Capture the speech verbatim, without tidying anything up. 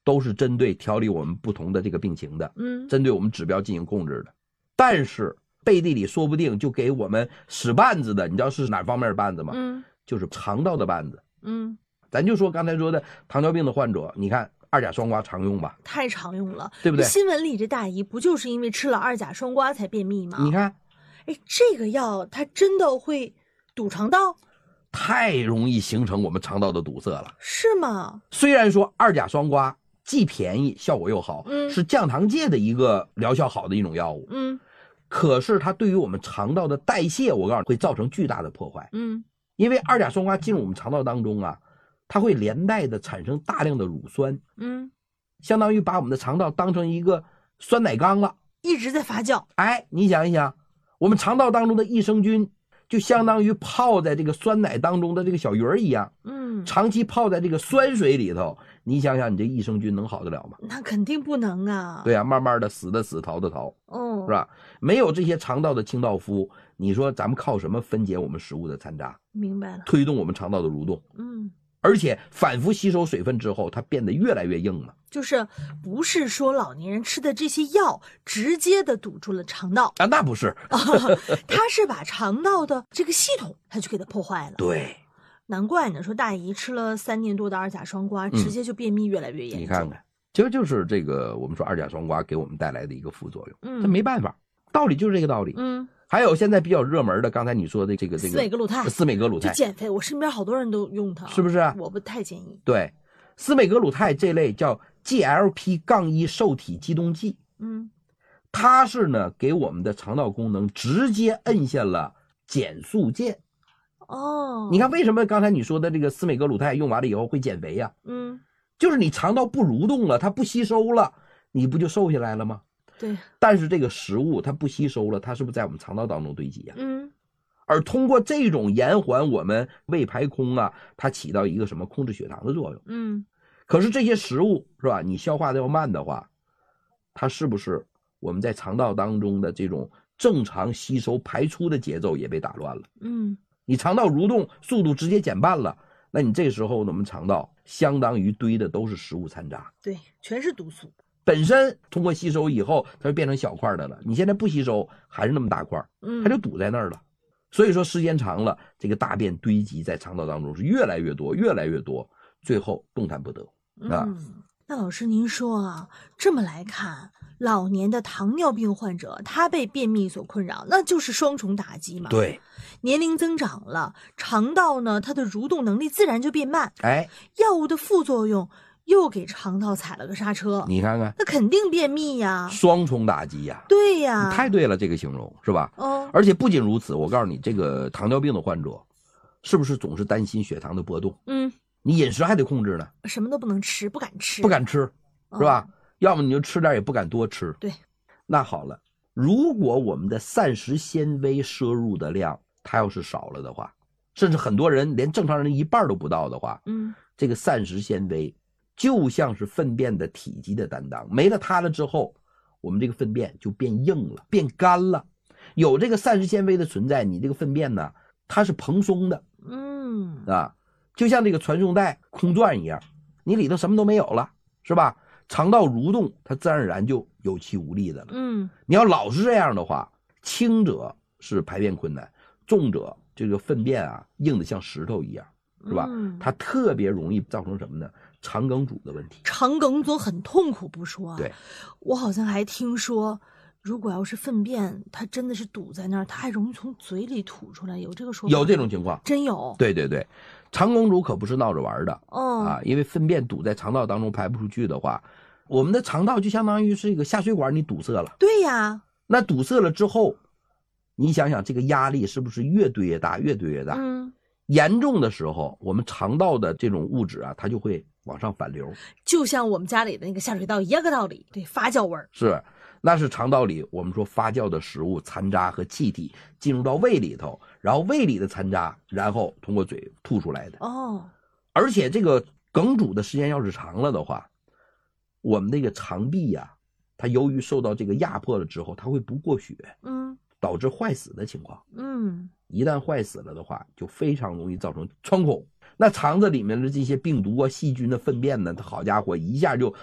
都是针对调理我们不同的这个病情的， 嗯， 针对我们指标进行控制的。但是背地里说不定就给我们使绊子的，你知道是哪方面的绊子吗？ 嗯， 就是肠道的绊子。 嗯， 咱就说刚才说的糖尿病的患者，你看二甲双胍常用吧？ 太常用了， 对不对？ 新闻里这大姨不就是因为吃了二甲双胍才便秘吗？ 你看， 哎，这个药它真的会堵肠道？ 太容易形成我们肠道的堵塞了。 是吗？ 虽然说二甲双胍既便宜效果又好， 嗯， 是降糖界的一个疗效好的一种药物， 嗯， 可是它对于我们肠道的代谢，我告诉你会造成巨大的破坏。 嗯， 因为二甲双胍进入我们肠道当中啊，它会连带的产生大量的乳酸， 嗯， 相当于把我们的肠道当成一个酸奶缸了， 一直在发酵。 哎，你想一想，我们肠道当中的益生菌就相当于泡在这个酸奶当中的这个小鱼儿一样， 嗯， 长期泡在这个酸水里头，你想想你这益生菌能好得了吗？ 那肯定不能啊。 对啊，慢慢的死的死，逃的逃， 哦， 是吧？没有这些肠道的清道夫，你说咱们靠什么分解我们食物的残渣， 明白了。 推动我们肠道的蠕动？ 嗯， 而且反复吸收水分之后，它变得越来越硬了。 就是不是说老年人吃的这些药直接的堵住了肠道啊？那不是， 它是把肠道的这个系统，它就给它破坏了。 对， 难怪呢，说大姨吃了三年多的二甲双胍， 嗯、 直接就便秘越来越严重。 你看看，其实就是这个我们说二甲双胍给我们带来的一个副作用。 嗯， 这没办法，道理就是这个道理。 嗯。 还有现在比较热门的，刚才你说的这个这个司美格鲁肽， 司美格鲁肽就减肥，我身边好多人都用它， 是不是？ 我不太建议。 对，司美格鲁肽这类叫 G L P 一 受体激动剂， 嗯， 它是呢给我们的肠道功能直接摁下了减速键。 哦， 你看为什么刚才你说的这个司美格鲁肽用完了以后会减肥呀、啊？ 嗯， 就是你肠道不蠕动了，它不吸收了，你不就瘦下来了吗？ 对， 但是这个食物它不吸收了，它是不是在我们肠道当中堆积呀、啊？ 嗯， 而通过这种延缓我们胃排空啊，它起到一个什么控制血糖的作用。 嗯， 可是这些食物是吧？你消化的要慢的话，它是不是我们在肠道当中的这种正常吸收排出的节奏也被打乱了？ 嗯， 你肠道蠕动速度直接减半了，那你这时候我们肠道相当于堆的都是食物残渣， 对，全是毒素。 本身通过吸收以后，它就变成小块的了。你现在不吸收，还是那么大块， 嗯， 它就堵在那儿了。所以说时间长了，这个大便堆积在肠道当中是越来越多，越来越多，最后动弹不得啊。 嗯，那老师您说啊，这么来看，老年的糖尿病患者他被便秘所困扰，那就是双重打击嘛。 对， 年龄增长了，肠道呢它的蠕动能力自然就变慢。 哎， 药物的副作用又给肠道踩了个刹车， 你看看， 那肯定便秘呀， 双重打击呀。 对呀， 你太对了，这个形容是吧？ 哦， 而且不仅如此，我告诉你，这个糖尿病的患者，是不是总是担心血糖的波动？ 嗯， 你饮食还得控制呢， 什么都不能吃，不敢吃， 不敢吃，是吧？ 哦、 要么你就吃点，也不敢多吃。 对， 那好了，如果我们的膳食纤维摄入的量，它要是少了的话，甚至很多人连正常人一半都不到的话， 嗯， 这个膳食纤维就像是粪便的体积的担当，没了它了之后，我们这个粪便就变硬了，变干了。有这个膳食纤维的存在，你这个粪便呢，它是蓬松的， 嗯啊，就像这个传送带空转一样，你里头什么都没有了，是吧？肠道蠕动，它自然而然就有气无力的了。 嗯， 你要老是这样的话，轻者是排便困难，重者这个粪便啊硬得像石头一样，是吧？ 嗯、 它特别容易造成什么呢？肠梗阻的问题。 肠梗阻很痛苦不说啊， 对， 我好像还听说，如果要是粪便它真的是堵在那儿，它还容易从嘴里吐出来，有这个说法？ 有这种情况， 真有。 对对对，肠梗阻可不是闹着玩的、 哦、 啊，因为粪便堵在肠道当中排不出去的话，我们的肠道就相当于是一个下水管，你堵塞了。 对呀， 那堵塞了之后，你想想这个压力是不是越堆越大，越堆越大？ 嗯， 严重的时候，我们肠道的这种物质啊，它就会往上反流， 就像我们家里的那个下水道一样个道理。对，发酵味儿是，那是肠道里我们说发酵的食物残渣和气体进入到胃里头，然后胃里的残渣，然后通过嘴吐出来的。 哦， 而且这个梗阻的时间要是长了的话，我们那个肠壁呀、啊，它由于受到这个压迫了之后，它会不过血， 嗯， 导致坏死的情况。 嗯， 一旦坏死了的话，就非常容易造成穿孔。那肠子里面的这些病毒啊、细菌的粪便呢，它好家伙，一下就